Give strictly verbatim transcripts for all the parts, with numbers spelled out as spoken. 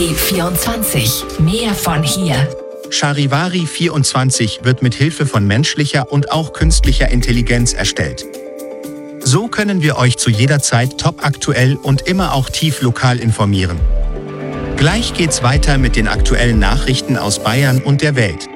Charivari vierundzwanzig. Mehr von hier. Charivari vierundzwanzig wird mit Hilfe von menschlicher und auch künstlicher Intelligenz erstellt. So können wir euch zu jeder Zeit topaktuell und immer auch tief lokal informieren. Gleich geht's weiter mit den aktuellen Nachrichten aus Bayern und der Welt.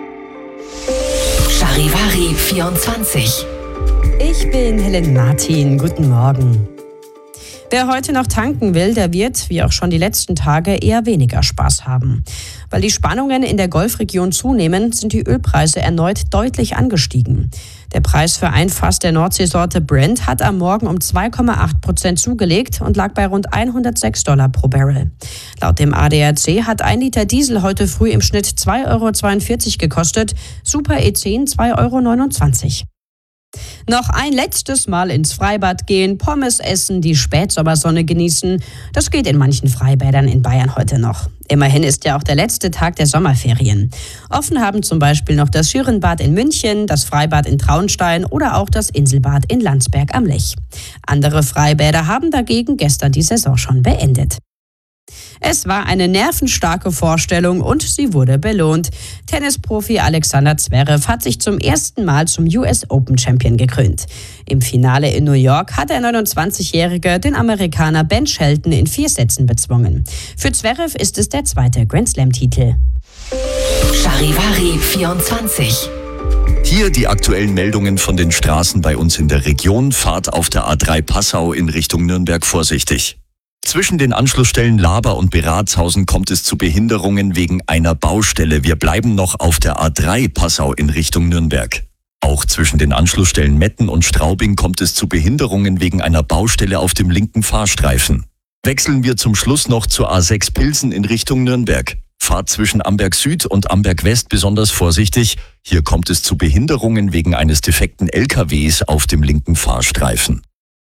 Charivari vierundzwanzig. Ich bin Helen Martin. Guten Morgen. Wer heute noch tanken will, der wird, wie auch schon die letzten Tage, eher weniger Spaß haben. Weil die Spannungen in der Golfregion zunehmen, sind die Ölpreise erneut deutlich angestiegen. Der Preis für ein Fass der Nordseesorte Brent hat am Morgen um zwei Komma acht Prozent zugelegt und lag bei rund hundertsechs Dollar pro Barrel. Laut dem A D A C hat ein Liter Diesel heute früh im Schnitt zwei Komma zweiundvierzig Euro gekostet, Super E zehn zwei Komma neunundzwanzig Euro. Noch ein letztes Mal ins Freibad gehen, Pommes essen, die Spätsommersonne genießen. Das geht in manchen Freibädern in Bayern heute noch. Immerhin ist ja auch der letzte Tag der Sommerferien. Offen haben zum Beispiel noch das Schürenbad in München, das Freibad in Traunstein oder auch das Inselbad in Landsberg am Lech. Andere Freibäder haben dagegen gestern die Saison schon beendet. Es war eine nervenstarke Vorstellung und sie wurde belohnt. Tennisprofi Alexander Zverev hat sich zum ersten Mal zum U S Open Champion gekrönt. Im Finale in New York hat der neunundzwanzigjährige den Amerikaner Ben Shelton in vier Sätzen bezwungen. Für Zverev ist es der zweite Grand Slam-Titel. Charivari vierundzwanzig. Hier die aktuellen Meldungen von den Straßen bei uns in der Region. Fahrt auf der A drei Passau in Richtung Nürnberg vorsichtig. Zwischen den Anschlussstellen Laber und Beratshausen kommt es zu Behinderungen wegen einer Baustelle. Wir bleiben noch auf der A drei Passau in Richtung Nürnberg. Auch zwischen den Anschlussstellen Metten und Straubing kommt es zu Behinderungen wegen einer Baustelle auf dem linken Fahrstreifen. Wechseln wir zum Schluss noch zur A sechs Pilsen in Richtung Nürnberg. Fahrt zwischen Amberg Süd und Amberg West besonders vorsichtig. Hier kommt es zu Behinderungen wegen eines defekten L K Ws auf dem linken Fahrstreifen.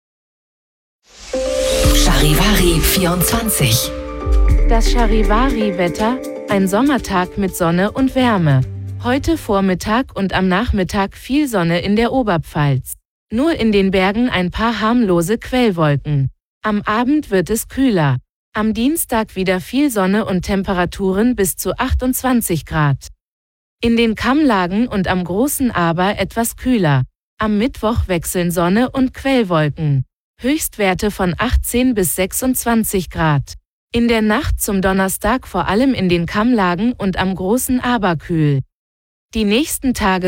Charivari vierundzwanzig. Das Charivari-Wetter, ein Sommertag mit Sonne und Wärme. Heute Vormittag und am Nachmittag viel Sonne in der Oberpfalz. Nur in den Bergen ein paar harmlose Quellwolken. Am Abend wird es kühler. Am Dienstag wieder viel Sonne und Temperaturen bis zu achtundzwanzig Grad. In den Kammlagen und am Großen Aber etwas kühler. Am Mittwoch wechseln Sonne und Quellwolken. Höchstwerte von achtzehn bis sechsundzwanzig Grad. In der Nacht zum Donnerstag vor allem in den Kammlagen und am Großen Aber kühl. Die nächsten Tage